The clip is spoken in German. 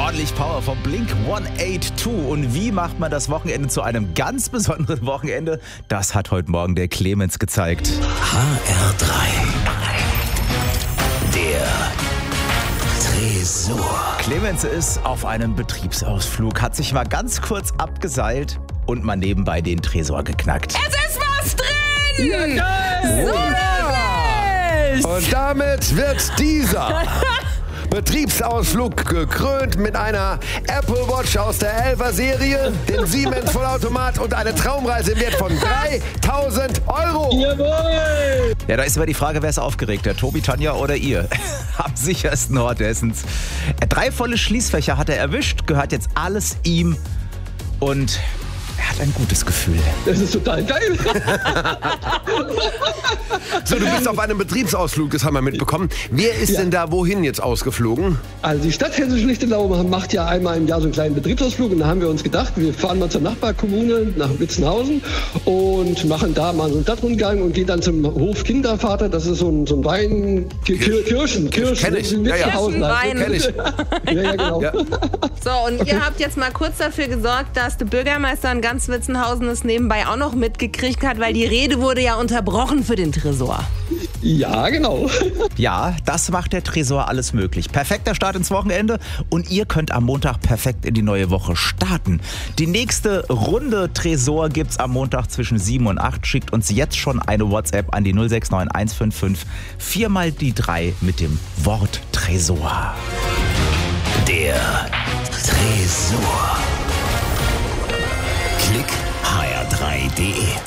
Ordentlich Power vom Blink 182. Und wie macht man das Wochenende zu einem ganz besonderen Wochenende? Das hat heute Morgen der Clemens gezeigt. HR3. Der Tresor. Clemens ist auf einem Betriebsausflug, hat sich mal ganz kurz abgeseilt und mal nebenbei den Tresor geknackt. Es ist was drin! Ja, geil! So Und damit wird dieser Betriebsausflug gekrönt mit einer Apple Watch aus der 11er Serie, dem Siemens Vollautomat und eine Traumreise im Wert von 3.000 Euro. Jawohl! Ja, da ist immer die Frage, wer ist aufgeregter, Tobi, Tanja oder ihr? Am sichersten Ort Hessens. 3 volle Schließfächer hat er erwischt, gehört jetzt alles ihm und er hat ein gutes Gefühl. Das ist total geil. So, du bist auf einem Betriebsausflug, das haben wir mitbekommen. Wer ist denn da wohin jetzt ausgeflogen? Also die Stadt Hessisch-Lichtenau macht ja einmal im Jahr so einen kleinen Betriebsausflug und da haben wir uns gedacht, wir fahren mal zur Nachbarkommune nach Witzenhausen und machen da mal so einen Stadtrundgang und gehen dann zum Hof Kindervater, das ist so ein Wein, Kirschen. Kenn ich. in Ja, ja. Witzenhausen halt. Wein. Kenn ich. Ja, genau. Ja. So, und ihr habt jetzt mal kurz dafür gesorgt, dass der Bürgermeister in ganz Witzenhausen es nebenbei auch noch mitgekriegt hat, weil die Rede wurde ja unterbrochen für den Tresor. Ja, genau. Ja, das macht der Tresor alles möglich. Perfekter Start ins Wochenende und ihr könnt am Montag perfekt in die neue Woche starten. Die nächste Runde Tresor gibt's am Montag zwischen 7 und 8. Schickt uns jetzt schon eine WhatsApp an die 069 155 4 mal die 3 mit dem Wort Tresor. Der Tresor. Klick hr3.de